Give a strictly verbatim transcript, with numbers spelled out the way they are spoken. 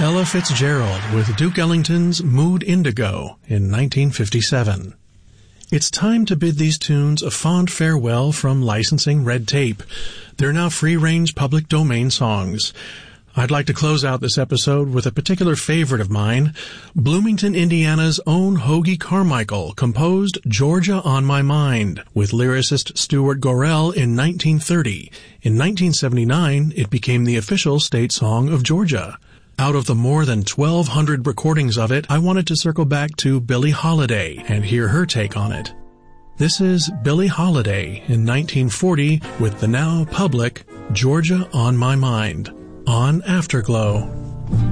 Ella Fitzgerald with Duke Ellington's Mood Indigo in nineteen fifty-seven. It's time to bid these tunes a fond farewell from licensing red tape. They're now free-range public domain songs. I'd like to close out this episode with a particular favorite of mine. Bloomington, Indiana's own Hoagy Carmichael composed Georgia on My Mind with lyricist Stuart Gorell in nineteen thirty. In nineteen seventy-nine, it became the official state song of Georgia. Out of the more than twelve hundred recordings of it, I wanted to circle back to Billie Holiday and hear her take on it. This is Billie Holiday in nineteen forty with the now public Georgia on My Mind on Afterglow.